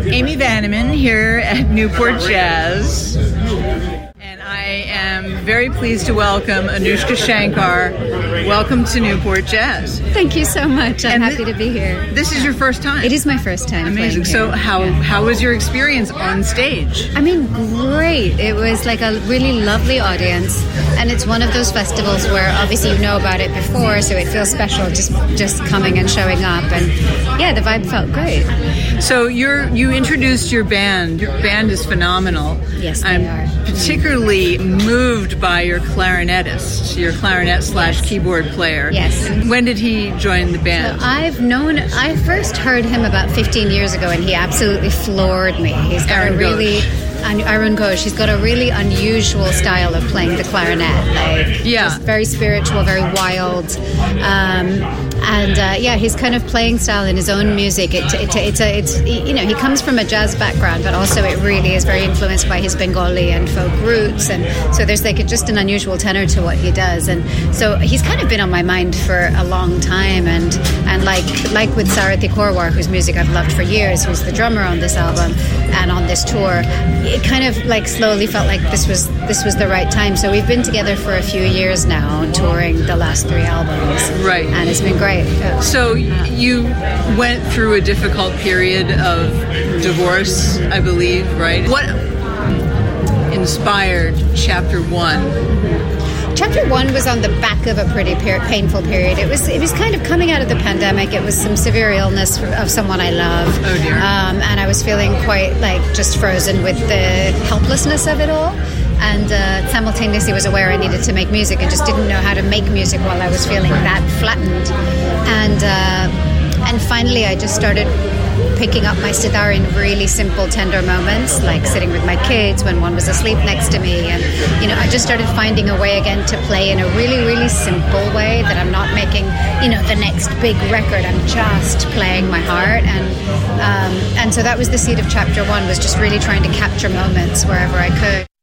Amy Vanneman here at Newport Jazz. And I am very pleased to welcome Anoushka Shankar. Welcome to Newport Jazz. Thank you so much. I'm happy to be here. This is your first time? It is my first time. Amazing. So how was your experience on stage? I mean, great. It was like a really lovely audience. And it's one of those festivals where obviously you know about it before, so it feels special just coming and showing up. And yeah, the vibe felt great. So you introduced your band. Your band is phenomenal. Yes, they I'm are. particularly moved by your clarinetist, your clarinet/keyboard player. Yes. When did he join the band? So I first heard him about 15 years ago, and he absolutely floored me. He's got Aaron Ghosh. He's got a really unusual style of playing the clarinet. Just very spiritual, very wild. His kind of playing style in his own music. It's he comes from a jazz background, but also it really is very influenced by his Bengali and folk roots, and so there's just an unusual tenor to what he does, and so he's kind of been on my mind for a long time, and like with Sarathi Korwar, whose music I've loved for years, who's the drummer on this album and on this tour. It kind of slowly felt like this was the right time. So we've been together for a few years now, touring the last 3 albums. Right. And it's been great. So you went through a difficult period of divorce, I believe, right? What inspired Chapter 1? Chapter 1 was on the back of a pretty painful period. It was kind of coming out of the pandemic. It was some severe illness of someone I love. Oh dear. And I was feeling quite just frozen with the helplessness of it all. And simultaneously was aware I needed to make music and just didn't know how to make music while I was feeling that flattened. And finally I just started picking up my sitar in really simple, tender moments, like sitting with my kids when one was asleep next to me. And, I just started finding a way again to play in a really, really simple way, that I'm not making, the next big record. I'm just playing my heart. And so that was the seed of Chapter 1, was just really trying to capture moments wherever I could.